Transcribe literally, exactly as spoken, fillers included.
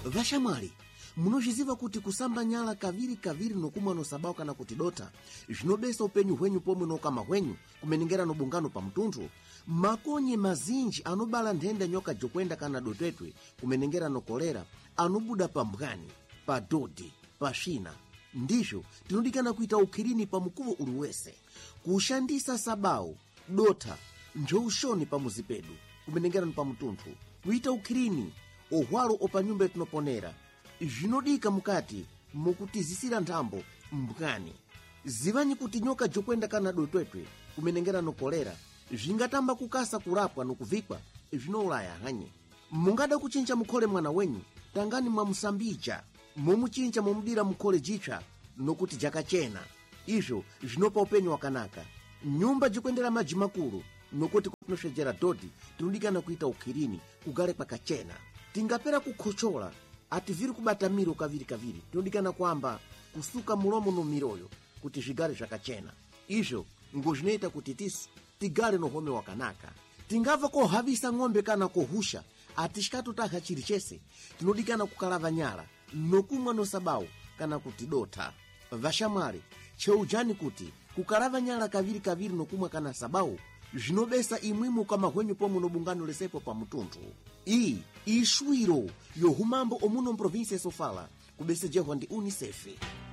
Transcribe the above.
Vashamwali, munoziva kuti kusamba nyala kaviri kaviri nokumwa nosabao kana kuti dota zvinobesa upenyu hwenyu pomwe nokama hwenyu kumenengera nobungano pa mtunthu. Makonye mazinji anobala nthenda nyoka jokwenda kana dotwetwe kumenengera nokolera anobuda pa mbwani, pa dodi, pa shina. Ndizvo tinodikana kuita ukhirini pa mukuvo uliwese, kushandisa sabao, dota, njoushoni pa muzipedu kumenengera pa mtunthu, kuita ukhirini ohwalo opa nyumba tinoponera zvinodika mukati mukutizisira nthambo mbwani. Zivanyi kuti nyoka jokwenda kana dotwetwe kumenengera nokolera zvingatamba kukasa kurapwa nokuvikwa zvinoulaya hanye. Mungada kuchinja mukhole mwana wenyu, tangani mwamusambija momuchinja momudira mukhole jitsva nokuti jakachena. Izvo zvinopa upenyu wakanaka. Nyumba jikwendera madzi makulu nokuti kunoshejera dodi tinodikana kuita ukhirini kugare pakachena. Tingapera kukhochola ativiri kubata miro kaviri kaviri tinodikana kwamba kusuka mulomo no miroyo kuti zvigare zvakachena. Izvo ngozvinoita kuti tisu tigare nohome wakanaka. Tingava kohavisa ng'ombe kana kohusha atishikatotaha chiri chese tinodikana kukalava nyala nokumwa nosabao kana kuti dota. Vashamwali, cheujani kuti kukalava nyala kaviri kaviri nokumwa kana sabao zvinobesa imwimu kama hwenyu pomwe nobungano lesepo pa mtunthu. Iyi ishwiro yohumambo omuno mprovinsia Sofala kubesejehwa ndi UNICEF.